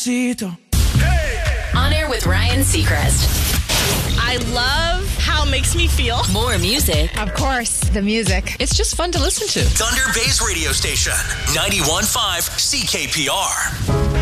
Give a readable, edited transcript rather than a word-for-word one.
On Air with Ryan Seacrest. I love how it makes me feel. More music. Of course, the music. It's just fun to listen to. Thunder Bay's radio station, 91.5 CKPR.